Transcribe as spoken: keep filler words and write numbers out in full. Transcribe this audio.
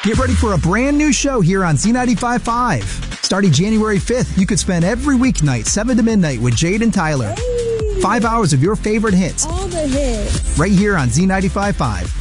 Get ready for a brand new show here on Z ninety-five point five. Starting January fifth, you could spend every weeknight seven to midnight with Jade and Tyler. Hey. Five hours of your favorite hits. All the hits. Right here on Z ninety-five point five.